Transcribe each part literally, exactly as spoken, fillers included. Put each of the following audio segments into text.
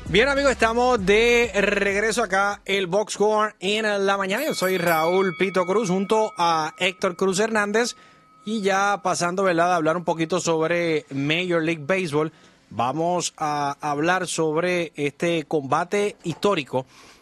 Bien, amigos, estamos de regreso acá, el Box Score en la mañana. Yo soy Raúl Pito Cruz junto a Héctor Cruz Hernández. Y ya pasando, ¿verdad?, a hablar un poquito sobre Major League Baseball, vamos a hablar sobre este combate histórico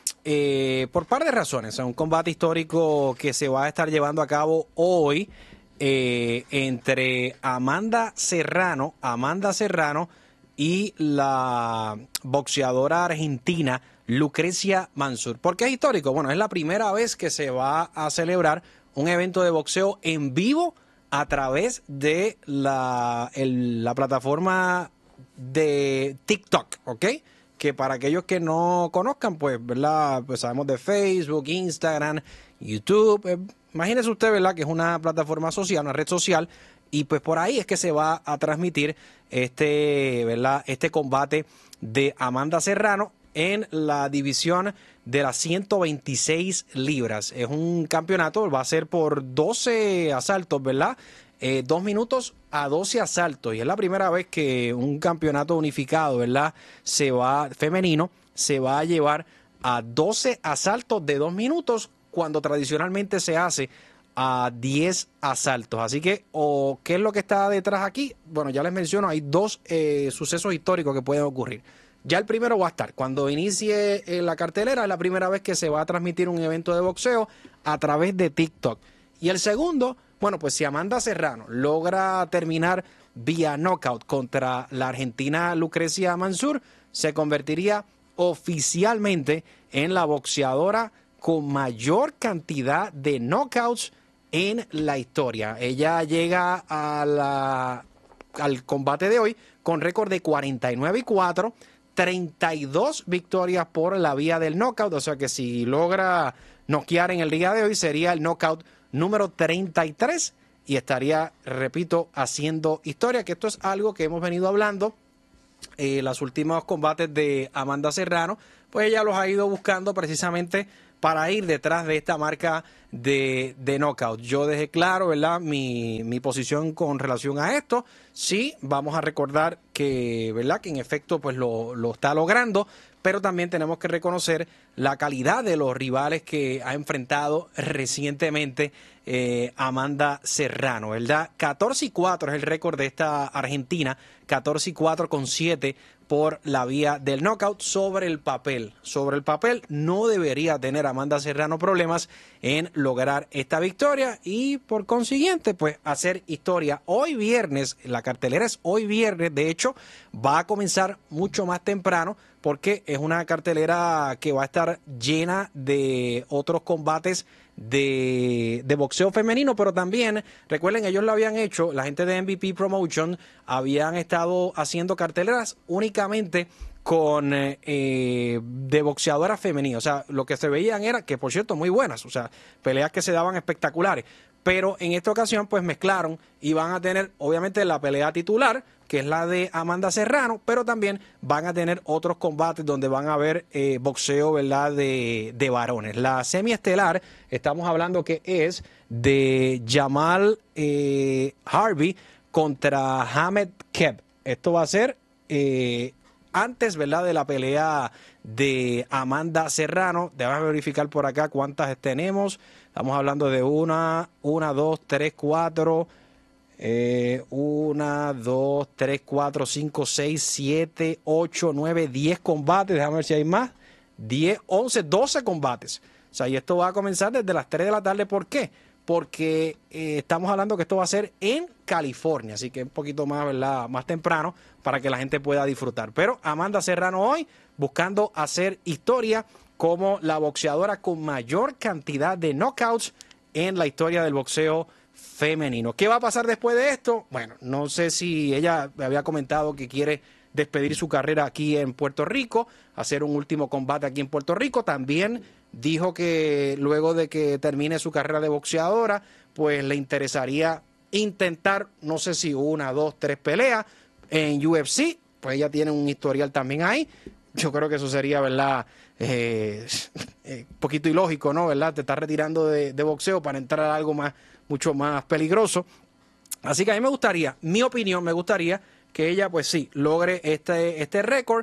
eh, por par de razones. Un combate histórico que se va a estar llevando a cabo hoy eh, entre Amanda Serrano, Amanda Serrano y la boxeadora argentina Lucrecia Mansur. ¿Por qué es histórico? Bueno, es la primera vez que se va a celebrar un evento de boxeo en vivo a través de la, el, la plataforma de TikTok, ¿ok? Que para aquellos que no conozcan, pues, ¿verdad? Pues sabemos de Facebook, Instagram, YouTube. Eh, imagínese usted, ¿verdad?, que es una plataforma social, una red social, y pues por ahí es que se va a transmitir este, ¿verdad?, este combate de Amanda Serrano en la división de las ciento veintiséis libras. Es un campeonato, va a ser por doce asaltos, ¿verdad? Eh, dos minutos a doce asaltos. Y es la primera vez que un campeonato unificado, ¿verdad?, se va, femenino, se va a llevar a doce asaltos de dos minutos, cuando tradicionalmente se hace a diez asaltos. Así que, o ¿qué es lo que está detrás aquí? Bueno, ya les menciono, hay dos eh, sucesos históricos que pueden ocurrir. Ya el primero va a estar, cuando inicie eh, la cartelera, es la primera vez que se va a transmitir un evento de boxeo a través de TikTok. Y el segundo, bueno, pues si Amanda Serrano logra terminar vía knockout contra la argentina Lucrecia Mansur, se convertiría oficialmente en la boxeadora con mayor cantidad de knockouts en la historia. Ella llega a la, al combate de hoy con récord de cuarenta y nueve y cuatro, treinta y dos victorias por la vía del knockout, o sea que si logra noquear en el día de hoy sería el knockout número treinta y tres y estaría, repito, haciendo historia, que esto es algo que hemos venido hablando eh, los últimos combates de Amanda Serrano, pues ella los ha ido buscando precisamente para ir detrás de esta marca de, de knockout. Yo dejé claro, ¿verdad?, mi, mi posición con relación a esto. Sí, vamos a recordar que, ¿verdad?, que en efecto pues lo, lo está logrando, pero también tenemos que reconocer la calidad de los rivales que ha enfrentado recientemente eh, Amanda Serrano, ¿verdad? catorce y cuatro es el récord de esta argentina, catorce y cuatro con siete por la vía del knockout. Sobre el papel. Sobre el papel no debería tener Amanda Serrano problemas en lograr esta victoria y por consiguiente pues hacer historia. Hoy viernes, la cartelera es hoy viernes, de hecho va a comenzar mucho más temprano porque es una cartelera que va a estar llena de otros combates de, de boxeo femenino, pero también, recuerden, ellos lo habían hecho, la gente de M V P Promotion habían estado haciendo carteleras únicamente con eh, de boxeadoras femeninas, o sea, lo que se veían era, que por cierto, muy buenas, o sea, peleas que se daban espectaculares, pero en esta ocasión pues mezclaron y van a tener obviamente la pelea titular, que es la de Amanda Serrano, pero también van a tener otros combates donde van a haber eh, boxeo, ¿verdad?, de, de varones. La semiestelar, estamos hablando que es de Jamal eh, Harvey contra Hamed Keb. Esto va a ser eh, antes, ¿verdad?, de la pelea de Amanda Serrano. Déjame verificar por acá cuántas tenemos. Estamos hablando de una, una, dos, tres, cuatro... Eh, una, dos, tres, cuatro, cinco, seis, siete, ocho, nueve, diez combates. Déjame ver si hay más. diez, once, doce combates. O sea, y esto va a comenzar desde las tres de la tarde. ¿Por qué? Porque eh, estamos hablando que esto va a ser en California. Así que un poquito más, ¿verdad?, más temprano para que la gente pueda disfrutar. Pero Amanda Serrano hoy buscando hacer historia como la boxeadora con mayor cantidad de knockouts en la historia del boxeo femenino. ¿Qué va a pasar después de esto? Bueno, no sé si ella había comentado que quiere despedir su carrera aquí en Puerto Rico, hacer un último combate aquí en Puerto Rico. También dijo que luego de que termine su carrera de boxeadora, pues le interesaría intentar, no sé si una, dos, tres peleas en U F C. Pues ella tiene un historial también ahí. Yo creo que eso sería, ¿verdad?, eh, eh, un poquito ilógico, ¿no?, ¿verdad? Te estás retirando de, de boxeo para entrar a algo más, mucho más peligroso. Así que a mí me gustaría, mi opinión, me gustaría que ella, pues sí, logre este, este récord.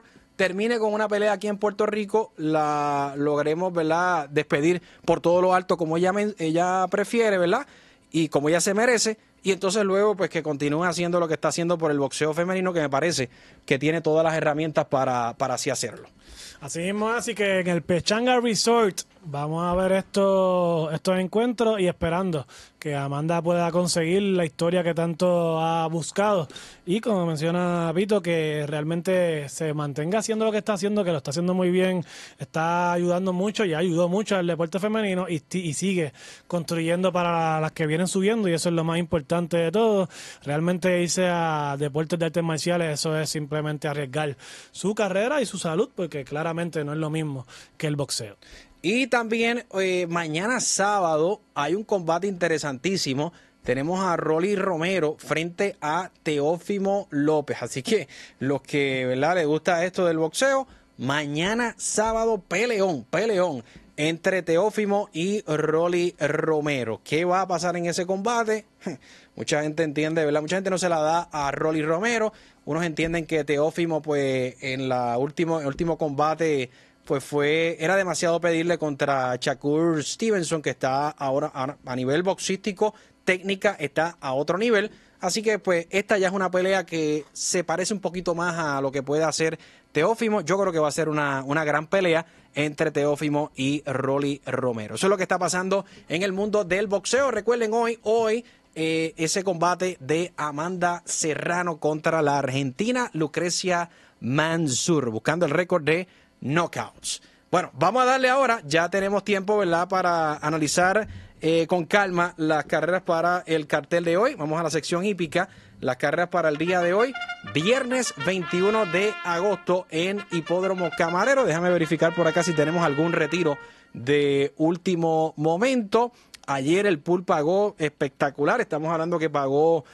termine con una pelea aquí en Puerto Rico, la logremos, ¿verdad?, despedir por todo lo alto como ella, ella prefiere, ¿verdad?, y como ella se merece, y entonces luego pues que continúe haciendo lo que está haciendo por el boxeo femenino, que me parece que tiene todas las herramientas para, para así hacerlo. Así mismo, así que en el Pechanga Resort vamos a ver estos, estos encuentros y esperando que Amanda pueda conseguir la historia que tanto ha buscado. Y como menciona Vito, que realmente se mantenga haciendo lo que está haciendo, que lo está haciendo muy bien, está ayudando mucho y ayudó mucho al deporte femenino y, y sigue construyendo para las que vienen subiendo, y eso es lo más importante de todo. Realmente irse a deportes de artes marciales, eso es simplemente arriesgar su carrera y su salud, porque claramente no es lo mismo que el boxeo. Y también eh, mañana sábado hay un combate interesantísimo. Tenemos a Rolly Romero frente a Teófimo López. Así que los que, ¿verdad?, les gusta esto del boxeo, mañana sábado peleón, peleón entre Teófimo y Rolly Romero. ¿Qué va a pasar en ese combate? Mucha gente entiende, ¿verdad? Mucha gente no se la da a Rolly Romero. Unos entienden que Teófimo, pues, en la último, el último combate, pues fue, era demasiado pedirle contra Shakur Stevenson, que está ahora a, a nivel boxístico, técnica, está a otro nivel. Así que pues esta ya es una pelea que se parece un poquito más a lo que puede hacer Teófimo. Yo creo que va a ser una, una gran pelea entre Teófimo y Rolly Romero. Eso es lo que está pasando en el mundo del boxeo. Recuerden hoy, hoy eh, ese combate de Amanda Serrano contra la argentina Lucrecia Mansur, buscando el récord de knockouts. Bueno, vamos a darle ahora, ya tenemos tiempo, ¿verdad?, para analizar eh, con calma las carreras para el cartel de hoy. Vamos a la sección hípica, las carreras para el día de hoy, viernes veintiuno de agosto en Hipódromo Camarero. Déjame verificar por acá si tenemos algún retiro de último momento. Ayer el pool pagó espectacular, estamos hablando que pagó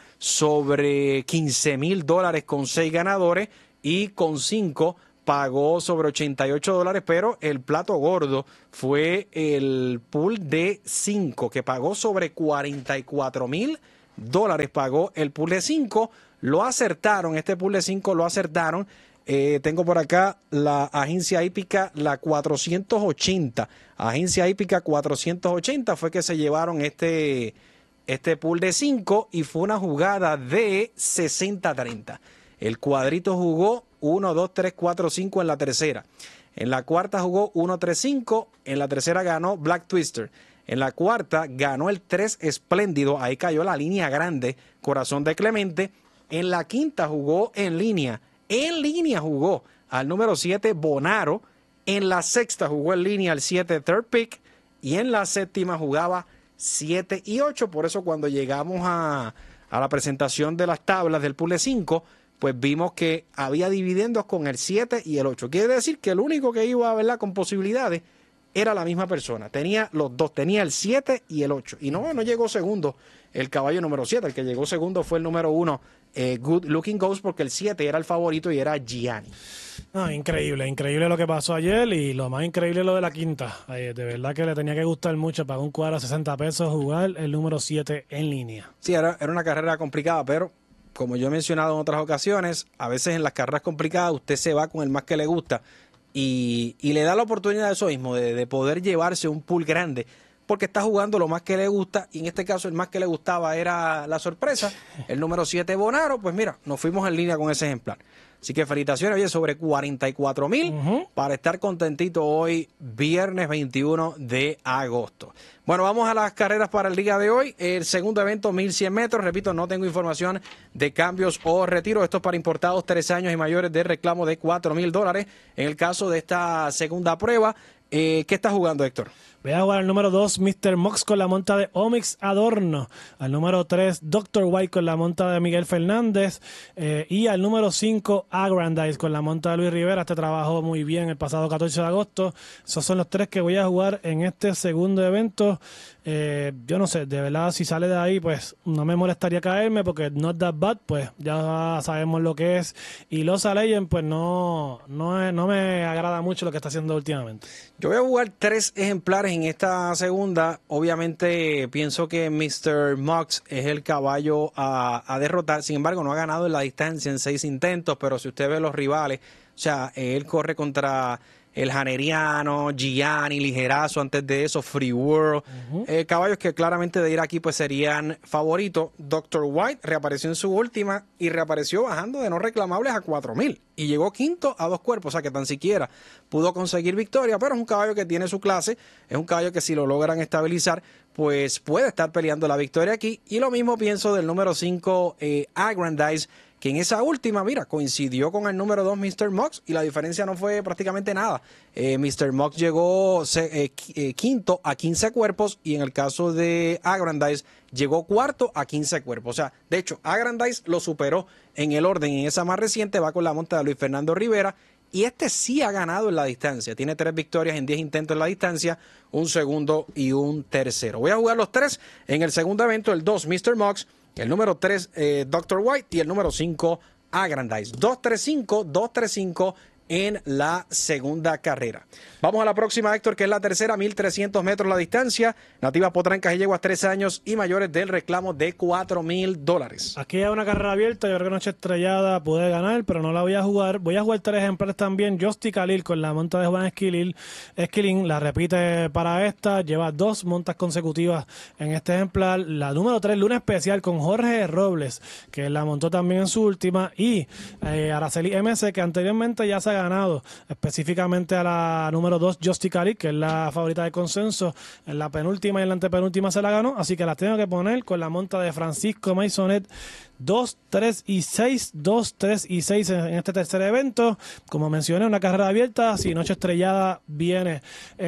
sobre quince mil dólares con seis ganadores, y con cinco pagó sobre ochenta y ocho dólares, pero el plato gordo fue el pool de cinco, que pagó sobre cuarenta y cuatro mil dólares, pagó el pool de cinco. Lo acertaron, este pool de cinco lo acertaron. Eh, tengo por acá la agencia hípica, la cuatrocientos ochenta. Agencia hípica cuatrocientos ochenta fue que se llevaron este, este pool de cinco, y fue una jugada de sesenta treinta. El cuadrito jugó uno, dos, tres, cuatro, cinco en la tercera. En la cuarta jugó uno, tres, cinco. En la tercera ganó Black Twister. En la cuarta ganó el tres Espléndido. Ahí cayó la línea grande, Corazón de Clemente. En la quinta jugó en línea. En línea jugó al número siete Bonaro. En la sexta jugó en línea al siete Third Pick. Y en la séptima jugaba siete y ocho. Por eso cuando llegamos a, a la presentación de las tablas del pool de cinco, pues vimos que había dividendos con el siete y el ocho. Quiere decir que el único que iba, ¿verdad?, con posibilidades era la misma persona. Tenía los dos, tenía el siete y el ocho. Y no, no llegó segundo el caballo número siete. El que llegó segundo fue el número uno, eh, Good Looking Ghost, porque el siete era el favorito y era Gianni. No, increíble, increíble lo que pasó ayer, y lo más increíble lo de la quinta. Eh, de verdad que le tenía que gustar mucho. Pagó un cuadro a sesenta pesos jugar el número siete en línea. Sí, era, era una carrera complicada, pero como yo he mencionado en otras ocasiones, a veces en las carreras complicadas usted se va con el más que le gusta y, y le da la oportunidad de eso mismo, de, de poder llevarse un pool grande, porque está jugando lo más que le gusta, y en este caso el más que le gustaba era la sorpresa, el número siete Bonaro. Pues mira, nos fuimos en línea con ese ejemplar. Así que felicitaciones, oye, sobre cuarenta y cuatro mil uh-huh. para estar contentito hoy, viernes veintiuno de agosto. Bueno, vamos a las carreras para el día de hoy. El segundo evento, mil cien metros. Repito, no tengo información de cambios o retiros. Esto es para importados tres años y mayores, de reclamo de cuatro mil dólares. En el caso de esta segunda prueba, eh, ¿qué está jugando, Héctor? Voy a jugar al número dos, mister Mox, con la monta de Omix Adorno. Al número tres, doctor White, con la monta de Miguel Fernández. Eh, y al número cinco, Agrandize, con la monta de Luis Rivera. Este trabajó muy bien el pasado catorce de agosto. Esos son los tres que voy a jugar en este segundo evento. Eh, yo no sé, de verdad, si sale de ahí, pues no me molestaría caerme, porque Not That Bad, pues ya sabemos lo que es. Y Los Legend, pues no, no, no me agrada mucho lo que está haciendo últimamente. Yo voy a jugar tres ejemplares en esta segunda. Obviamente pienso que mister Mox es el caballo a, a derrotar. Sin embargo, no ha ganado en la distancia en seis intentos, pero si usted ve los rivales, o sea, él corre contra el Janeriano, Gianni, Ligerazo, antes de eso, Free World. Uh-huh. eh, caballos que claramente de ir aquí pues serían favoritos. doctor White reapareció en su última y reapareció bajando de no reclamables a cuatro mil. Y llegó quinto a dos cuerpos, o sea que tan siquiera pudo conseguir victoria, pero es un caballo que tiene su clase, es un caballo que si lo logran estabilizar, pues puede estar peleando la victoria aquí. Y lo mismo pienso del número cinco, eh, Aggrandize, que en esa última, mira, coincidió con el número dos, mister Mox, y la diferencia no fue prácticamente nada. Eh, mister Mox llegó eh, eh, quinto a quince cuerpos, y en el caso de Aggrandize, llegó cuarto a quince cuerpos. O sea, de hecho, Aggrandize lo superó en el orden, en esa más reciente, va con la monta de Luis Fernando Rivera, y este sí ha ganado en la distancia. Tiene tres victorias en diez intentos en la distancia, un segundo y un tercero. Voy a jugar los tres en el segundo evento, el dos, mister Mox, el número tres, eh, doctor White, y el número cinco, Aggrandize. dos tres cinco, dos tres cinco en la segunda carrera. Vamos a la próxima, Héctor, que es la tercera, mil trescientos metros la distancia. Nativas Potrancas y Yeguas, tres años y mayores del reclamo de cuatro mil dólares. Aquí hay una carrera abierta, yo creo que Noche Estrellada pude ganar, pero no la voy a jugar. Voy a jugar tres ejemplares también. Justy Khalil con la monta de Juan Esquilín, Esquilín, la repite para esta, lleva dos montas consecutivas en este ejemplar. La número tres, Luna Especial con Jorge Robles, que la montó también en su última, y eh, Araceli M C, que anteriormente ya se ha ganado, específicamente a la número dos, Justy Khalil, que es la favorita de consenso. En la penúltima y en la antepenúltima se la ganó, así que la tengo que poner con la monta de Francisco Maisonet, dos, tres y seis, dos, tres y seis en este tercer evento. Como mencioné, una carrera abierta. Si Noche Estrellada viene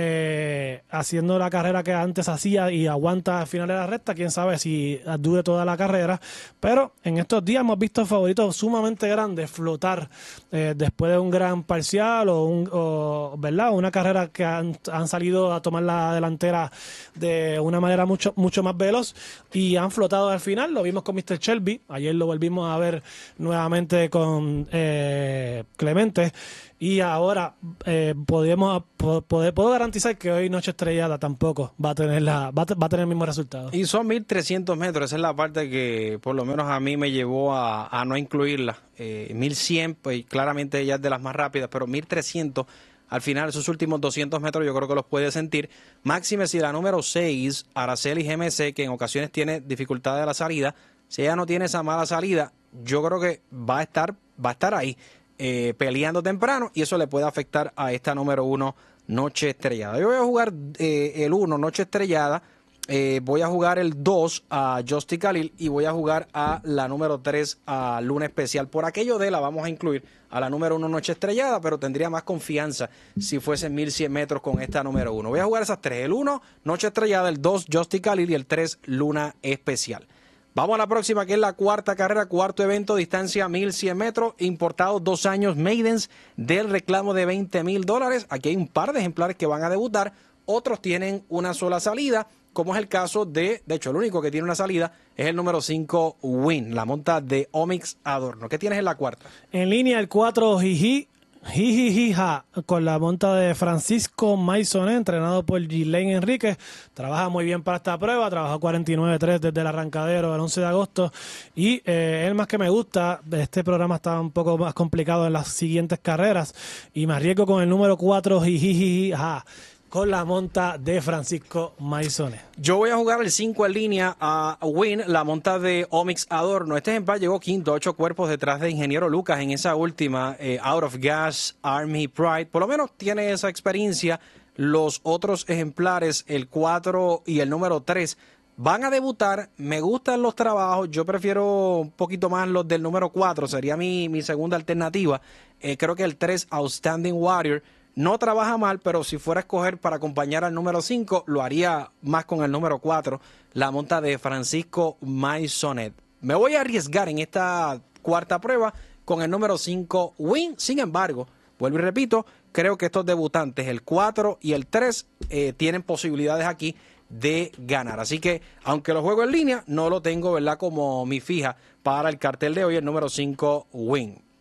eh, haciendo la carrera que antes hacía y aguanta al final de la recta, quién sabe si dure toda la carrera, pero en estos días hemos visto favoritos sumamente grandes flotar eh, después de un gran parcial o, un, o ¿verdad? Una carrera que han, han salido a tomar la delantera de una manera mucho, mucho más veloz y han flotado al final. Lo vimos con mister Shelby, ayer lo volvimos a ver nuevamente con eh, Clemente, y ahora eh, podemos poder, puedo garantizar que hoy Noche Estrellada tampoco va a tener la va a, va a tener el mismo resultado. Y son mil trescientos metros, esa es la parte que por lo menos a mí me llevó a, a no incluirla. Eh, mil cien, pues claramente ella es de las más rápidas, pero mil trescientos, al final esos últimos doscientos metros yo creo que los puede sentir. Máxime si la número seis, Araceli G M C, que en ocasiones tiene dificultades a la salida, si ella no tiene esa mala salida, yo creo que va a estar, va a estar ahí eh, peleando temprano, y eso le puede afectar a esta número uno, Noche Estrellada. Yo voy a jugar eh, el uno, Noche Estrellada, eh, voy a jugar el dos a Justy Khalil, y voy a jugar a la número tres a Luna Especial. Por aquello de la vamos a incluir a la número uno, Noche Estrellada, pero tendría más confianza si fuesen mil cien metros con esta número uno. Voy a jugar esas tres, el uno, Noche Estrellada, el dos, Justy Khalil, y el tres, Luna Especial. Vamos a la próxima, que es la cuarta carrera, cuarto evento, distancia mil cien metros, importados dos años, maidens del reclamo de veinte mil dólares. Aquí hay un par de ejemplares que van a debutar, otros tienen una sola salida, como es el caso de, de hecho el único que tiene una salida es el número cinco, Win, la monta de Omix Adorno. ¿Qué tienes en la cuarta? En línea el cuatro, Jiji. Jijijija, con la monta de Francisco Maisonet, entrenado por Ghislaine Enríquez. Trabaja muy bien para esta prueba, trabajó cuarenta y nueve tres desde el arrancadero el once de agosto, y eh, el más que me gusta. Este programa está un poco más complicado en las siguientes carreras, y me arriesgo con el número cuatro, Jijijija, con la monta de Francisco Maisonet. Yo voy a jugar el cinco en línea a Win, la monta de Omix Adorno. Este ejemplar llegó quinto, ocho cuerpos detrás de Ingeniero Lucas en esa última, eh, Out of Gas, Army Pride. Por lo menos tiene esa experiencia. Los otros ejemplares, el cuatro y el número tres, van a debutar. Me gustan los trabajos. Yo prefiero un poquito más los del número cuatro. Sería mi, mi segunda alternativa. Eh, creo que el tres, Outstanding Warrior, no trabaja mal, pero si fuera a escoger para acompañar al número cinco, lo haría más con el número cuatro, la monta de Francisco Maisonet. Me voy a arriesgar en esta cuarta prueba con el número cinco, Win. Sin embargo, vuelvo y repito, creo que estos debutantes, el cuatro y el tres, eh, tienen posibilidades aquí de ganar. Así que, aunque lo juego en línea, no lo tengo, ¿verdad?, como mi fija para el cartel de hoy, el número cinco, Win.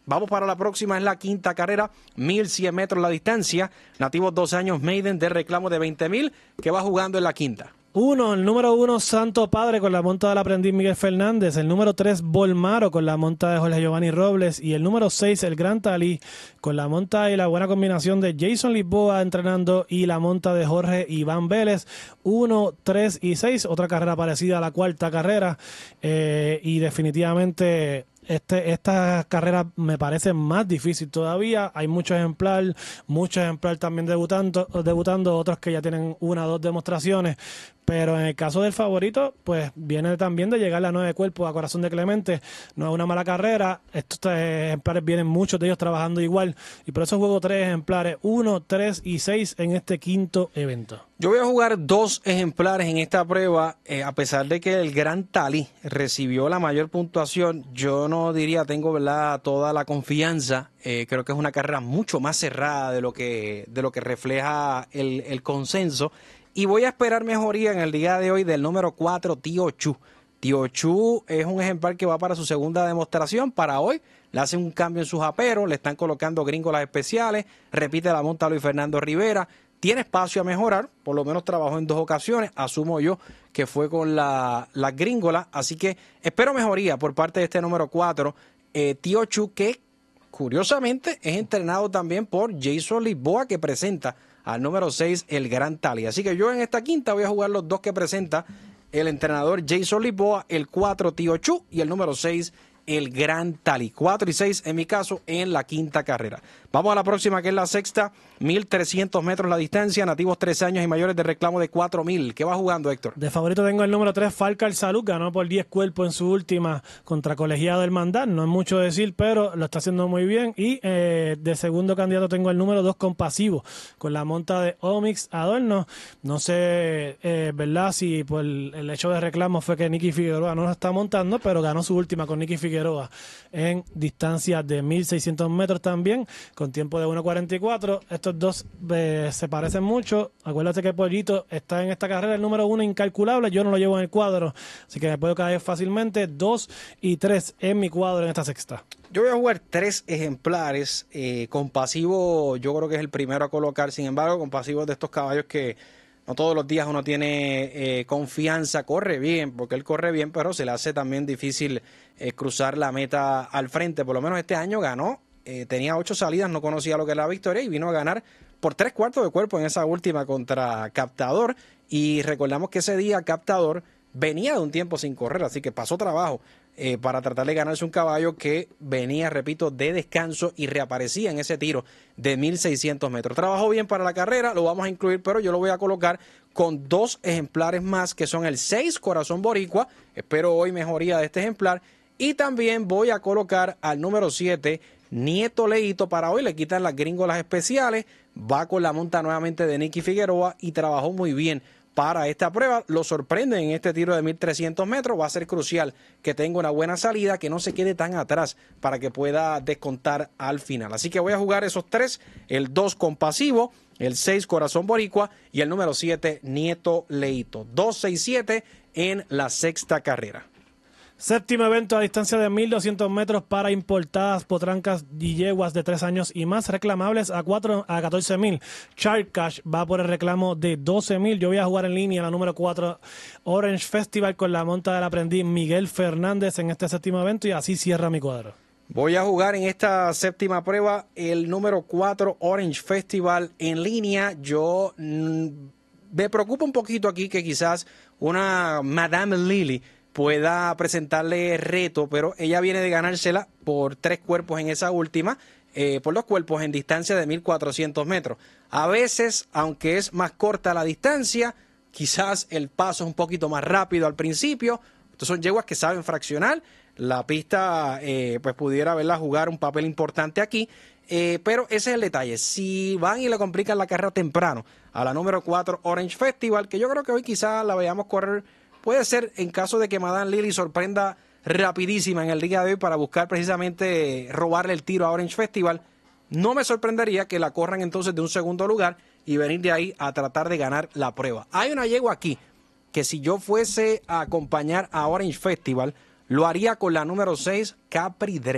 Vamos para la próxima, es la quinta carrera, mil cien metros la distancia. Nativos doce años, maiden de reclamo de veinte mil, que va jugando en la quinta. Uno, el número uno, Santo Padre, con la monta del aprendiz Miguel Fernández. El número tres, Bolmaro, con la monta de Jorge Giovanni Robles. Y el número seis, el Gran Talí, con la monta y la buena combinación de Jason Lisboa entrenando y la monta de Jorge Iván Vélez. Uno, tres y seis, otra carrera parecida a la cuarta carrera. Eh, y definitivamente... Este, esta carrera me parece más difícil todavía. Hay muchos ejemplares, muchos ejemplares también debutando, debutando, otros que ya tienen una o dos demostraciones. Pero en el caso del favorito, pues viene también de llegar a nueve cuerpos a Corazón de Clemente. No es una mala carrera. Estos ejemplares vienen muchos de ellos trabajando igual. Y por eso juego tres ejemplares, uno, tres y seis en este quinto evento. Yo voy a jugar dos ejemplares en esta prueba, eh, a pesar de que el Gran Talí recibió la mayor puntuación. Yo no diría, tengo verdad toda la confianza. Eh, creo que es una carrera mucho más cerrada de lo que, de lo que refleja el, el consenso. Y voy a esperar mejoría en el día de hoy del número cuatro, Tío Chu. Tío Chu es un ejemplar que va para su segunda demostración. Para hoy le hacen un cambio en sus aperos, le están colocando gringolas especiales, repite la monta Luis Fernando Rivera. Tiene espacio a mejorar, por lo menos trabajó en dos ocasiones, asumo yo que fue con la, la gringola, así que espero mejoría por parte de este número cuatro, eh, Tío Chu, que curiosamente es entrenado también por Jason Lisboa, que presenta al número seis, el Gran Talí. Así que yo en esta quinta voy a jugar los dos que presenta el entrenador Jason Lisboa, el cuatro, Tío Chu, y el número seis, el Gran Talí. cuatro y seis en mi caso en la quinta carrera. Vamos a la próxima, que es la sexta, mil trescientos metros la distancia, nativos trece años y mayores de reclamo de cuatro mil. ¿Qué va jugando, Héctor? De favorito tengo el número tres, Falcar Salud, ganó por diez cuerpos en su última contra Colegiado del Mandar, no es mucho decir, pero lo está haciendo muy bien. Y eh, de segundo candidato tengo el número dos, Compasivo, con la monta de Omix Adorno. No sé, eh, ¿verdad? Si por el, el hecho de reclamo fue que Nicky Figueroa no lo está montando, pero ganó su última con Nicky Figueroa en distancia de mil seiscientos metros también, con tiempo de uno cuarenta y cuatro. Estos dos eh, se parecen mucho. Acuérdate que Pollito está en esta carrera el número uno, incalculable. Yo no lo llevo en el cuadro, así que me puedo caer fácilmente. Dos y tres en mi cuadro en esta sexta. Yo voy a jugar tres ejemplares. Eh, Compasivo yo creo que es el primero a colocar. Sin embargo, Compasivo es de estos caballos que no todos los días uno tiene eh, confianza. Corre bien, porque él corre bien, pero se le hace también difícil eh, cruzar la meta al frente. Por lo menos este año ganó. Eh, tenía ocho salidas, no conocía lo que era la victoria y vino a ganar por tres cuartos de cuerpo en esa última contra Captador. Y recordamos que ese día Captador venía de un tiempo sin correr, así que pasó trabajo eh, para tratar de ganarse un caballo que venía, repito, de descanso y reaparecía en ese tiro de mil seiscientos metros. Trabajó bien para la carrera, lo vamos a incluir, pero yo lo voy a colocar con dos ejemplares más, que son el seis, Corazón Boricua. Espero hoy mejoría de este ejemplar. Y también voy a colocar al número siete, Nieto Leito. Para hoy le quitan las gringolas especiales, va con la monta nuevamente de Nicky Figueroa y trabajó muy bien para esta prueba. Lo sorprende en este tiro de mil trescientos metros, va a ser crucial que tenga una buena salida, que no se quede tan atrás para que pueda descontar al final. Así que voy a jugar esos tres, el dos, Compasivo, el seis, Corazón Boricua, y el número siete, Nieto Leito. dos, seis, siete en la sexta carrera. Séptimo evento a distancia de mil doscientos metros para importadas, potrancas y yeguas de tres años y más, reclamables a cuatro a catorce mil. Shark Cash va por el reclamo de doce mil. Yo voy a jugar en línea la número cuatro, Orange Festival, con la monta del aprendiz Miguel Fernández en este séptimo evento, y así cierra mi cuadro. Voy a jugar en esta séptima prueba el número cuatro, Orange Festival, en línea. Yo mmm, me preocupa un poquito aquí que quizás una Madame Lily pueda presentarle reto, pero ella viene de ganársela por tres cuerpos en esa última, eh, por dos cuerpos en distancia de mil cuatrocientos metros. A veces, aunque es más corta la distancia, quizás el paso es un poquito más rápido al principio. Estos son yeguas que saben fraccionar. La pista eh, pues pudiera verla jugar un papel importante aquí, eh, pero ese es el detalle. Si van y le complican la carrera temprano a la número cuatro, Orange Festival, que yo creo que hoy quizás la veamos correr. Puede ser en caso de que Madame Lily sorprenda rapidísima en el día de hoy para buscar precisamente robarle el tiro a Orange Festival. No me sorprendería que la corran entonces de un segundo lugar y venir de ahí a tratar de ganar la prueba. Hay una yegua aquí que si yo fuese a acompañar a Orange Festival, lo haría con la número seis, Capri Dre.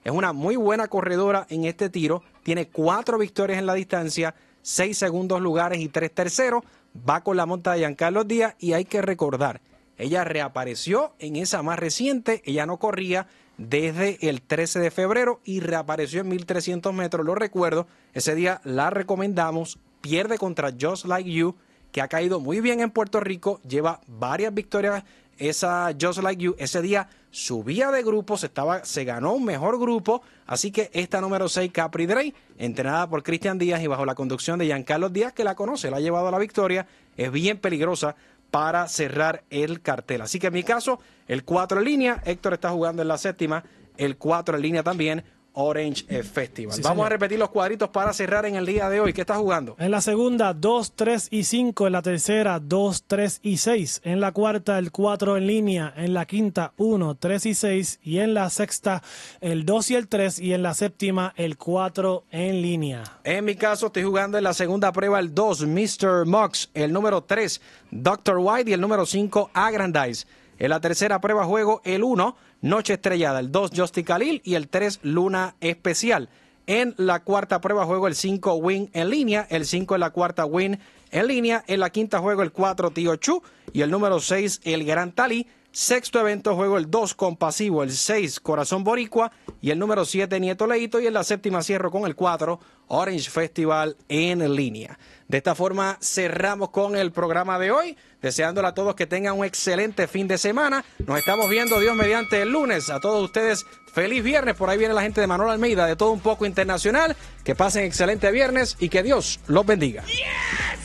Es una muy buena corredora en este tiro. Tiene cuatro victorias en la distancia, seis segundos lugares y tres terceros. Va con la monta de Giancarlo Díaz y hay que recordar, ella reapareció en esa más reciente. Ella no corría desde el trece de febrero y reapareció en mil trescientos metros. Lo recuerdo, ese día la recomendamos. Pierde contra Just Like You, que ha caído muy bien en Puerto Rico. Lleva varias victorias esa Just Like You. Ese día subía de grupo, se, estaba, se ganó un mejor grupo. Así que esta número seis, Capri Drey, entrenada por Cristian Díaz y bajo la conducción de Giancarlo Díaz, que la conoce, la ha llevado a la victoria, es bien peligrosa para cerrar el cartel. Así que en mi caso, el cuatro en línea, Héctor está jugando en la séptima, el cuatro en línea también, Orange Festival. Sí, Vamos señor. a repetir los cuadritos para cerrar en el día de hoy. ¿Qué estás jugando? En la segunda, dos, tres y cinco. En la tercera, dos, tres y seis. En la cuarta, el cuatro en línea. En la quinta, uno, tres y seis. Y en la sexta, el dos y el tres. Y en la séptima, el cuatro en línea. En mi caso, estoy jugando en la segunda prueba el dos, mister Mux. El número tres, doctor White. Y el número cinco, Agrandize. En la tercera prueba juego el uno, Noche Estrellada, el dos, Justy Khalil y el tres, Luna Especial. En la cuarta prueba juego el cinco, Win en línea, el cinco en la cuarta, Win en línea. En la quinta juego el cuatro, Tío Chu y el número seis, El Gran Talí. Sexto evento juego el dos, Compasivo, el seis, Corazón Boricua y el número siete, Nieto Leito. Y en la séptima cierro con el cuatro, Orange Festival en línea. De esta forma cerramos con el programa de hoy, deseándole a todos que tengan un excelente fin de semana. Nos estamos viendo, Dios mediante, el lunes. A todos ustedes, feliz viernes. Por ahí viene la gente de Manuel Almeida, de Todo Un Poco Internacional. Que pasen excelente viernes y que Dios los bendiga. Yes!